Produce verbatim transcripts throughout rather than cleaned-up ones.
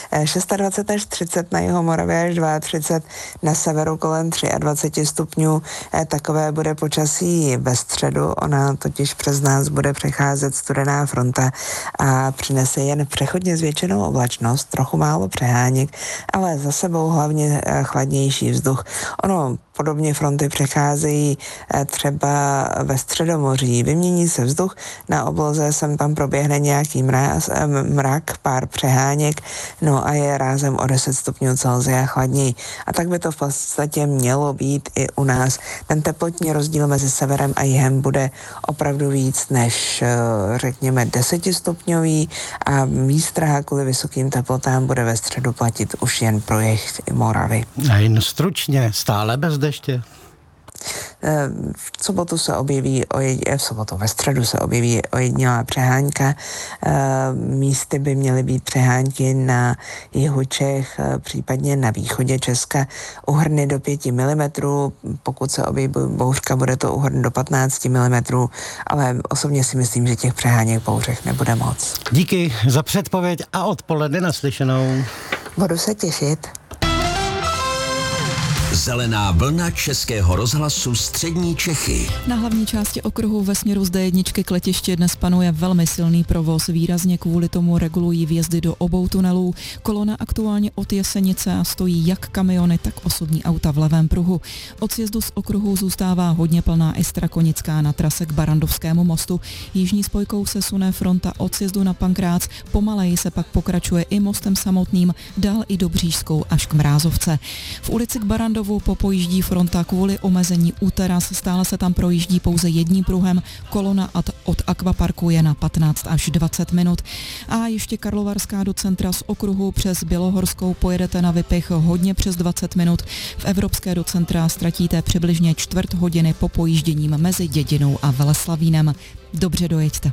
dvacet šest až třicet na Jihomoravě až třicet dva, na severu kolem dvacet tři stupňů. Takové bude počasí ve středu, ona totiž přes nás bude přecházet studená fronta a přinese jen přechodně zvětšenou oblačnost, trochu málo přeháněk, ale za sebou hlavně chladnější vzduch. Ono podobně fronty přecházejí třeba ve Středomoří. Vymění se vzduch, na obloze sem tam proběhne nějaký mráz, mrak, pár přeháněk, no a je rázem o deset stupňů Celsia chladněji. A tak by to v podstatě mělo být i u nás. Ten teplotní rozdíl mezi severem a jihem bude opravdu víc než, řekněme, desetistupňový a výstraha kvůli vysokým teplotám bude ve středu platit už jen pro jih Moravy. A jen stručně, stále bez deště? V sobotu se objeví, v sobotu ve středu se objeví ojedinělá přehánka. Místy by měly být přehánky na jihu Čech, případně na východě Česka. Uhrny do pěti milimetrů, pokud se objeví bouřka, bude to uhrn do patnácti milimetrů, ale osobně si myslím, že těch přeháněk bouřek nebude moc. Díky za předpověď a odpoledne naslyšenou. Budu se těšit. Zelená vlna Českého rozhlasu Střední Čechy. Na hlavní části okruhu ve směru z D jedna k letiště dnes panuje velmi silný provoz. Výrazně kvůli tomu regulují vjezdy do obou tunelů. Kolona aktuálně od Jesenice a stojí jak kamiony, tak osobní auta v levém pruhu. Od sjezdu z okruhu zůstává hodně plná i Strakonická na trase k Barandovskému mostu. Jižní spojkou se sune fronta od sjezdu na Pankrác, pomaleji se pak pokračuje i mostem samotným, dál i do Břížskou až k Mrázovce. V ulici k Barandovu popojíždí fronta kvůli omezení u teras, stále se tam projíždí pouze jedním pruhem, kolona od Akvaparku je na patnáct až dvacet minut. A ještě Karlovarská do centra z okruhu přes Bělohorskou pojedete na vypich hodně přes dvacet minut. V Evropské do centra ztratíte přibližně čtvrt hodiny po pojížděním mezi Dědinou a Veleslavínem. Dobře dojeďte.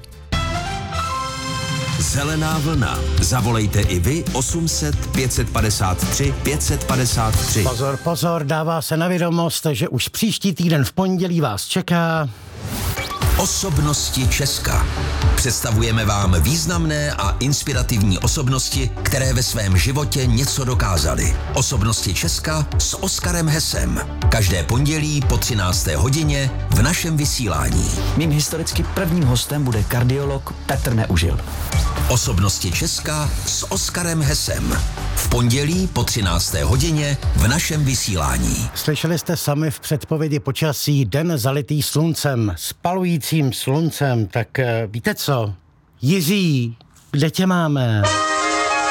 Zelená vlna. Zavolejte i vy osm set pět padesát tři pět padesát tři. Pozor, pozor, dává se na vědomost, že už příští týden v pondělí vás čeká Osobnosti Česka. Představujeme vám významné a inspirativní osobnosti, které ve svém životě něco dokázaly. Osobnosti Česka s Oskarem Hesem. Každé pondělí po třinácté hodině v našem vysílání. Mým historicky prvním hostem bude kardiolog Petr Neužil. Osobnosti Česka s Oskarem Hesem. V pondělí po třinácté hodině v našem vysílání. Slyšeli jste sami v předpovědi počasí den zalitý sluncem, spalujícím sluncem, tak víte co? Jiří, kde tě máme?